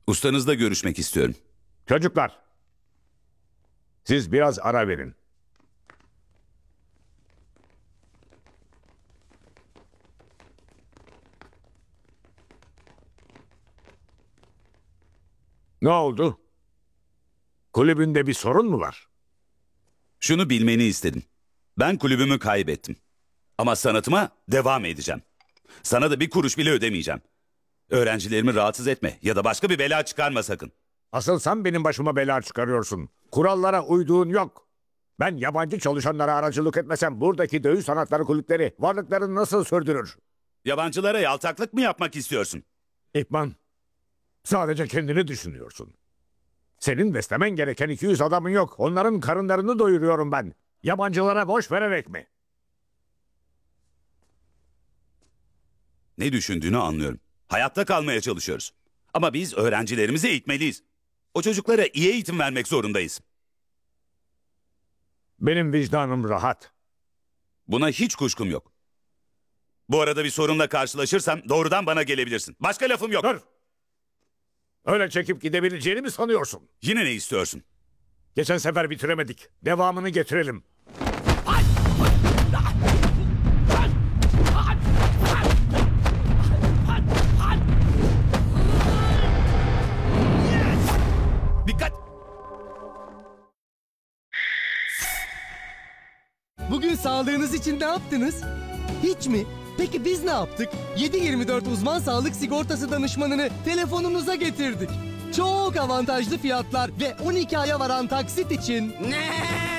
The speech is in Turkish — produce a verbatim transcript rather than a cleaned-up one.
Ustanızla görüşmek istiyorum. Çocuklar, siz biraz ara verin. Ne oldu? Kulübünde bir sorun mu var? Şunu bilmeni istedim. Ben kulübümü kaybettim. Ama sanatıma devam edeceğim. Sana da bir kuruş bile ödemeyeceğim. Öğrencilerimi rahatsız etme ya da başka bir bela çıkarma sakın. Asıl sen benim başıma bela çıkarıyorsun. Kurallara uyduğun yok. Ben yabancı çalışanlara aracılık etmesem buradaki dövüş sanatları kulüpleri varlıklarını nasıl sürdürür? Yabancılara yaltaklık mı yapmak istiyorsun? İkman, sadece kendini düşünüyorsun. Senin beslemen gereken iki yüz adamın yok. Onların karınlarını doyuruyorum ben. Yabancılara boş vererek mi? Ne düşündüğünü anlıyorum. Hayatta kalmaya çalışıyoruz. Ama biz öğrencilerimizi eğitmeliyiz. O çocuklara iyi eğitim vermek zorundayız. Benim vicdanım rahat. Buna hiç kuşkum yok. Bu arada bir sorunla karşılaşırsam doğrudan bana gelebilirsin. Başka lafım yok. Dur! Öyle çekip gidebileceğini mi sanıyorsun? Yine ne istiyorsun? Geçen sefer bitiremedik. Devamını getirelim. Dikkat! Bugün sağlığınız için ne yaptınız? Hiç mi? Peki biz ne yaptık? yedi yirmi dört uzman sağlık sigortası danışmanını telefonunuza getirdik. Çok avantajlı fiyatlar ve on iki aya varan taksit için... Ne?